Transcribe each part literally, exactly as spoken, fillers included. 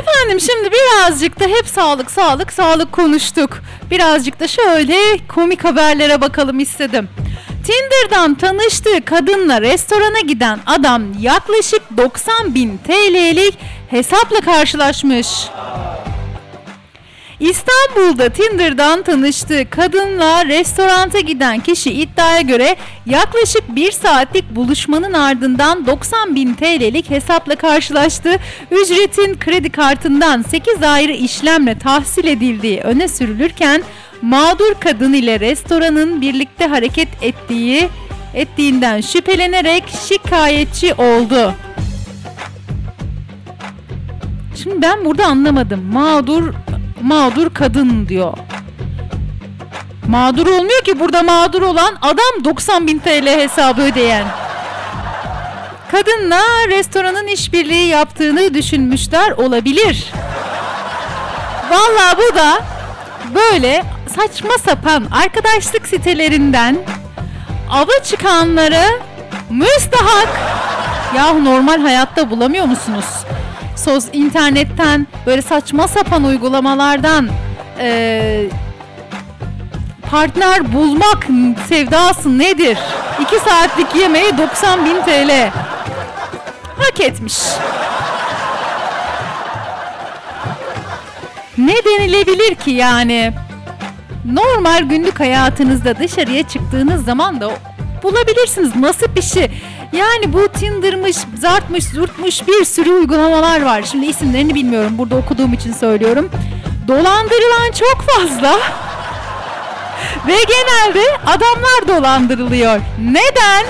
Efendim şimdi birazcık da hep sağlık sağlık sağlık konuştuk. Birazcık da şöyle komik haberlere bakalım istedim. Tinder'dan tanıştığı kadınla restorana giden adam yaklaşık doksan bin T L'lik hesapla karşılaşmış. İstanbul'da Tinder'dan tanıştığı kadınla restoranta giden kişi iddiaya göre yaklaşık bir saatlik buluşmanın ardından doksan bin T L'lik hesapla karşılaştı. Ücretin kredi kartından sekiz ayrı işlemle tahsil edildiği öne sürülürken mağdur kadın ile restoranın birlikte hareket ettiği ettiğinden şüphelenerek şikayetçi oldu. Şimdi ben burada anlamadım. Mağdur mağdur kadın diyor. Mağdur olmuyor ki burada, mağdur olan adam doksan bin T L hesabı ödeyen. Kadınla restoranın işbirliği yaptığını düşünmüşler olabilir. Vallahi bu da böyle saçma sapan arkadaşlık sitelerinden ava çıkanları müstahak. Yahu normal hayatta bulamıyor musunuz? Sos internetten böyle saçma sapan uygulamalardan e, partner bulmak sevdası nedir? iki saatlik yemeği doksan bin T L hak etmiş. Ne denilebilir ki yani? Normal günlük hayatınızda dışarıya çıktığınız zaman da bulabilirsiniz, nasip işi. Yani bu Tinder'mış, zartmış, zurtmuş bir sürü uygulamalar var. Şimdi isimlerini bilmiyorum, burada okuduğum için söylüyorum. Dolandırılan çok fazla. Ve genelde adamlar dolandırılıyor. Neden?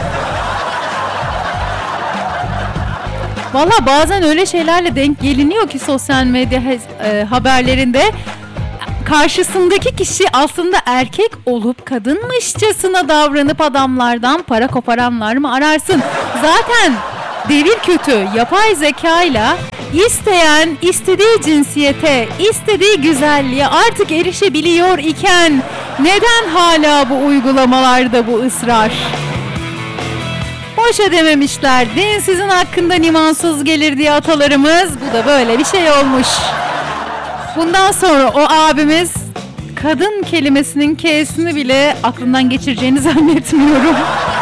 Valla bazen öyle şeylerle denk geliniyor ki sosyal medya e, haberlerinde karşısındaki kişi aslında erkek olup kadınmışçasına davranıp adamlardan para koparanlar mı ararsın? Zaten devir kötü. Yapay zekayla isteyen istediği cinsiyete, istediği güzelliğe artık erişebiliyor iken neden hala bu uygulamalarda bu ısrar? Boşa dememişler. Dinsizin hakkından imansız gelir diye atalarımız. Bu da böyle bir şey olmuş. Bundan sonra o abimiz kadın kelimesinin K'sini bile aklından geçireceğini zannetmiyorum.